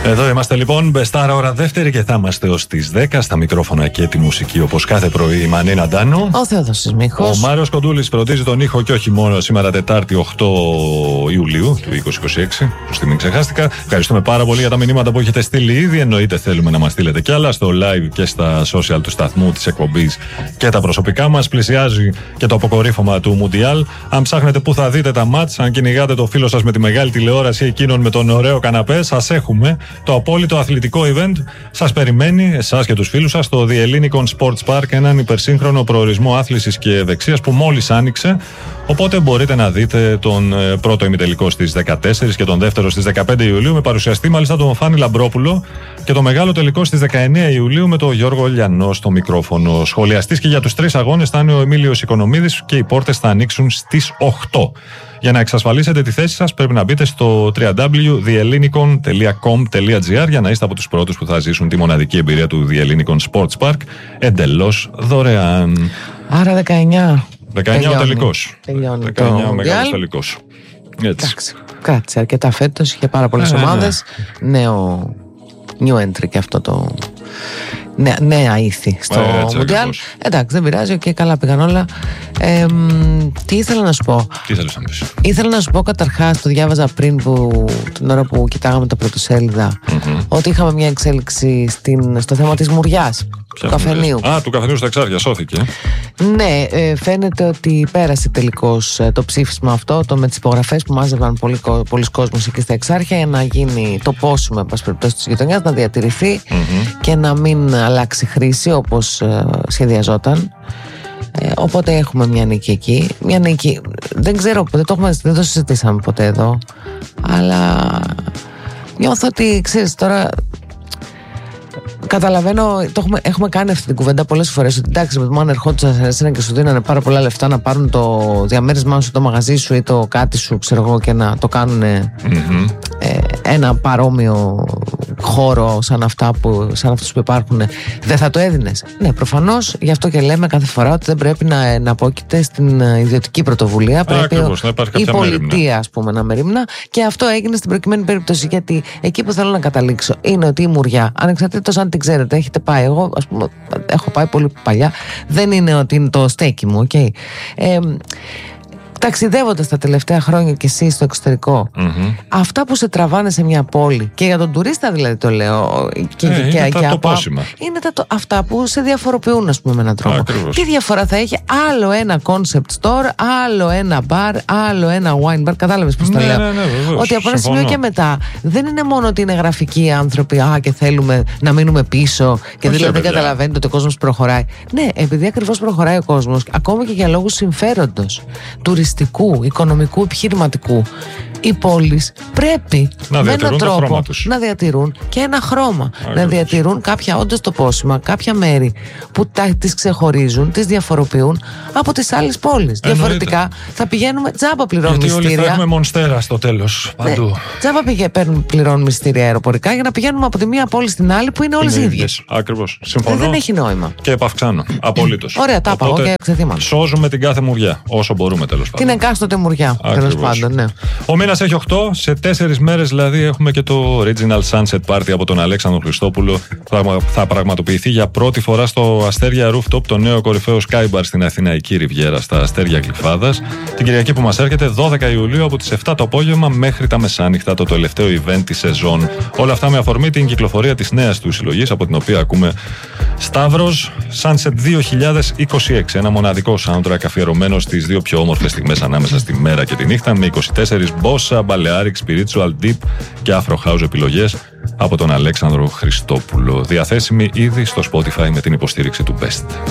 Εδώ είμαστε λοιπόν, Μπεστάρα ώρα δεύτερη και θα είμαστε ως τις 10 στα μικρόφωνα και τη μουσική όπως κάθε πρωί. Η Μανίνα Ντάνο. Ο Θεόδωσης Μίχος. Ο Μάριος Κοντούλης φροντίζει τον ήχο και όχι μόνο σήμερα Τετάρτη 8 Ιουλίου του 2026. Προς μην ξεχάστηκα. Ευχαριστούμε πάρα πολύ για τα μηνύματα που έχετε στείλει ήδη. Εννοείται θέλουμε να μας στείλετε κι άλλα στο live και στα social του σταθμού, της εκπομπής και τα προσωπικά μας. Πλησιάζει και το αποκορύφωμα του Μουντιάλ. Αν ψάχνετε πού θα δείτε τα μάτς, αν κυνηγάτε το φίλο σας με τη μεγάλη τηλεόραση εκείνον με τον ωραίο καναπέ, σας έχουμε. Το απόλυτο αθλητικό event σας περιμένει, εσάς και τους φίλους σας, στο The Hellinikon Sports Park, έναν υπερσύγχρονο προορισμό άθλησης και δεξίας που μόλις άνοιξε. Οπότε μπορείτε να δείτε τον πρώτο ημιτελικό στις 14 και τον δεύτερο στις 15 Ιουλίου, με παρουσιαστή μάλιστα τον Φάνη Λαμπρόπουλο, και το μεγάλο τελικό στις 19 Ιουλίου με τον Γιώργο Λιανό στο μικρόφωνο. Σχολιαστής και για τους 3 αγώνες θα είναι ο Εμίλιος Οικονομίδης και οι πόρτες θα ανοίξουν στις 8. Για να εξασφαλίσετε τη θέση σας πρέπει να μπείτε στο www.thehellinikon.com.gr για να είστε από τους πρώτους που θα ζήσουν τη μοναδική εμπειρία του The Hellinikon Sports Park εντελώς δωρεάν. Άρα 19 ο τελικός. 19 ο μεγάλος τελικός. Εντάξει, κράτησε αρκετά φέτος, είχε πάρα πολλές ομάδες. New entry και αυτό το... νέα ήθη στο Μουντιάλ. Εντάξει, δεν πειράζει, και καλά πήγαν όλα. Τι ήθελα να σου πω. Τι ήθελες να πεις? Ήθελα να σου πω καταρχάς, το διάβαζα πριν την ώρα που κοιτάγαμε τα πρωτοσέλιδα, ότι είχαμε μια εξέλιξη στο θέμα της μουριάς. Του καφενείου. Του καφενείου στα Εξάρχεια, σώθηκε. Ναι, φαίνεται ότι πέρασε τελικώς το ψήφισμα αυτό, με τις υπογραφές που μάζευαν πολλοί κόσμος εκεί στα Εξάρχεια, για να γίνει το πόσιμο, εν πάση περιπτώσει, της γειτονιάς, να διατηρηθεί και να μην αλλάξει χρήση όπως σχεδιαζόταν. Οπότε έχουμε μια νίκη εκεί. Μια νίκη, δεν ξέρω, δεν το συζητήσαμε ποτέ εδώ, αλλά νιώθω ότι, ξέρεις, τώρα καταλαβαίνω, έχουμε κάνει αυτή την κουβέντα πολλές φορές, ότι εντάξει, με το μόνο ερχόντουσαν σε εσένα και σου δίνανε πάρα πολλά λεφτά να πάρουν το διαμέρισμά σου, το μαγαζί σου ή το κάτι σου, ξέρω εγώ, και να το κάνουν ένα παρόμοιο χώρο σαν αυτούς που υπάρχουν, δεν θα το έδινες? Ναι, προφανώς, γι' αυτό και λέμε κάθε φορά ότι δεν πρέπει να απόκειται στην ιδιωτική πρωτοβουλία. Πρέπει η πολιτεία, ας πούμε, να μερίμνα, και αυτό έγινε στην προκειμένη περίπτωση. Γιατί εκεί που θέλω να καταλήξω είναι ότι η μουριά, ανεξαρτήτως αν την ξέρετε, έχετε πάει, εγώ ας πούμε έχω πάει πολύ παλιά, δεν είναι ότι είναι το στέκι μου, okay. Ταξιδεύοντας τα τελευταία χρόνια και εσύ στο εξωτερικό, αυτά που σε τραβάνε σε μια πόλη, και για τον τουρίστα δηλαδή το λέω, είναι τα τοπόσιμα. Είναι αυτά που σε διαφοροποιούν, ας πούμε, με έναν τρόπο. Τι διαφορά θα έχει άλλο ένα concept store, άλλο ένα bar, άλλο ένα wine bar? Κατάλαβες πώς το λέω? Βεβαίως, ότι από ένα σημείο και μετά δεν είναι μόνο ότι είναι γραφικοί άνθρωποι και θέλουμε να μείνουμε πίσω, και δηλαδή δεν καταλαβαίνετε ότι ο κόσμος προχωράει. Ναι, επειδή ακριβώς προχωράει ο κόσμος, ακόμα και για λόγους συμφέροντος, τουριστικού, οικονομικού, επιχειρηματικού, οι πόλεις πρέπει με έναν τρόπο να διατηρούν και ένα χρώμα. Να διατηρούν κάποια όντως τοπόσιμα, κάποια μέρη που τις ξεχωρίζουν, τις διαφοροποιούν από τις άλλες πόλεις. Διαφορετικά θα πηγαίνουμε τζάμπα, πληρώνουμε μυστήρια. Γιατί όλοι θα έχουμε μονστέρα στο τέλος, παντού. Τζάμπα πληρώνουμε μυστήρια αεροπορικά για να πηγαίνουμε από τη μία πόλη στην άλλη, που είναι όλες ίδιες. Ακριβώς. Συμφωνώ. Δεν έχει νόημα. Και επαυξάνω. Απολύτως. Ωραία, τα πάω και ξεθύμαμε. Σώζουμε την κάθε μουριά όσο μπορούμε, τέλος πάντων. Την εκάστοτε μουριά, τέλος πάντων, ναι. Ο μήνας έχει 8, σε 4 μέρες δηλαδή έχουμε και το Original Sunset Party από τον Αλέξανδρο Χριστόπουλο. Θα πραγματοποιηθεί για πρώτη φορά στο Αστέρια Rooftop, το νέο κορυφαίο Sky Bar στην Αθηναϊκή Ριβιέρα, στα Αστέρια Γλυφάδας, την Κυριακή που μας έρχεται, 12 Ιουλίου, από τις 7 το απόγευμα μέχρι τα μεσάνυχτα, το τελευταίο event της σεζόν. Όλα αυτά με αφορμή την κυκλοφορία της νέας του συλλογής, από την οποία ακούμε Σταύρος Sunset 2026. Ένα μοναδικό soundtrack αφιερωμένο στις 2 πιο όμορφες στιγμές ανάμεσα στη μέρα και τη νύχτα, με 24 bossa, Balearic, spiritual, deep και afro house επιλογές από τον Αλέξανδρο Χριστόπουλο. Διαθέσιμη ήδη στο Spotify με την υποστήριξη του Best.